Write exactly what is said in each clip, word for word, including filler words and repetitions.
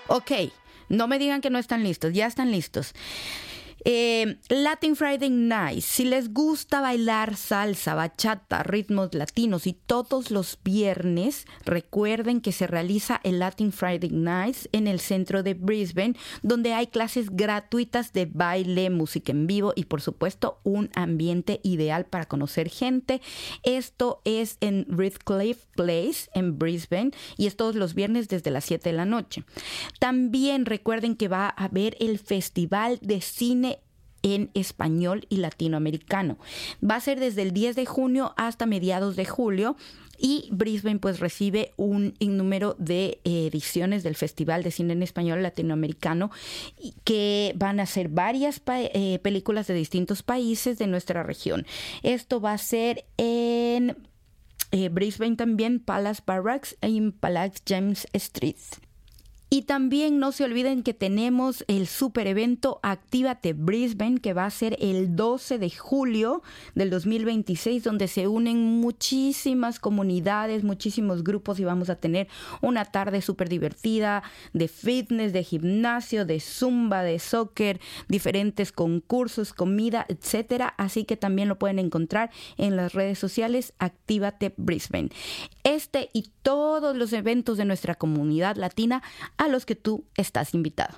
Ok, no me digan que no están listos, ya están listos. Eh, Latin Friday Night. Si les gusta bailar salsa, bachata, ritmos latinos y todos los viernes, recuerden que se realiza el Latin Friday Nights en el centro de Brisbane, donde hay clases gratuitas de baile, música en vivo y por supuesto un ambiente ideal para conocer gente. Esto es en Redcliffe Place en Brisbane y es todos los viernes desde las siete de la noche. También recuerden que va a haber el Festival de Cine en español y latinoamericano. Va a ser desde el diez de junio hasta mediados de julio y Brisbane pues recibe un número de ediciones del Festival de Cine en Español Latinoamericano que van a ser varias pa- eh, películas de distintos países de nuestra región. Esto va a ser en eh, Brisbane también, Palace Barracks en Palace James Street. Y también no se olviden que tenemos el super evento Actívate Brisbane, que va a ser el doce de julio del dos mil veintiséis, donde se unen muchísimas comunidades, muchísimos grupos y vamos a tener una tarde súper divertida de fitness, de gimnasio, de zumba, de soccer, diferentes concursos, comida, etcétera. Así que también lo pueden encontrar en las redes sociales Actívate Brisbane. Este y todos los eventos de nuestra comunidad latina a los que tú estás invitado.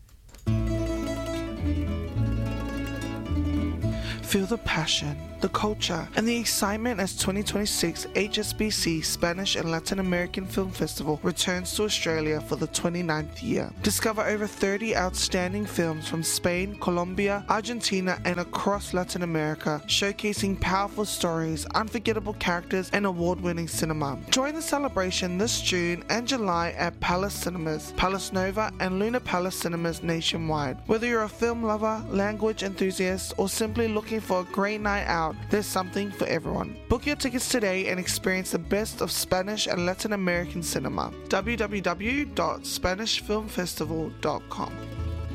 Feel the passion, the culture, and the excitement as twenty twenty-six H S B C Spanish and Latin American Film Festival returns to Australia for the twenty-ninth year. Discover over thirty outstanding films from Spain, Colombia, Argentina, and across Latin America, showcasing powerful stories, unforgettable characters, and award-winning cinema. Join the celebration this June and July at Palace Cinemas, Palace Nova, and Luna Palace Cinemas nationwide. Whether you're a film lover, language enthusiast, or simply looking for a great night out, there's something for everyone. Book your tickets today and experience the best of Spanish and Latin American cinema. w w w dot spanish film festival dot com